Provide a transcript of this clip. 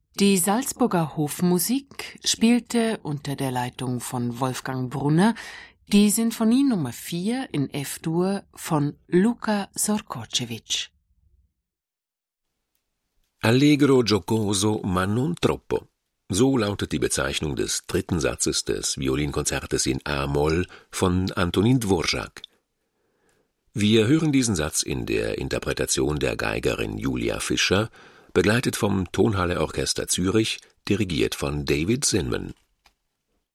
Die Salzburger Hofmusik spielte unter der Leitung von Wolfgang Brunner die Sinfonie Nummer 4 in F-Dur von Luka Sorkocevic. Allegro giocoso ma non troppo. So lautet die Bezeichnung des dritten Satzes des Violinkonzertes in A-Moll von Antonin Dvorak. Wir hören diesen Satz in der Interpretation der Geigerin Julia Fischer, begleitet vom Tonhalle Orchester Zürich, dirigiert von David Zinman.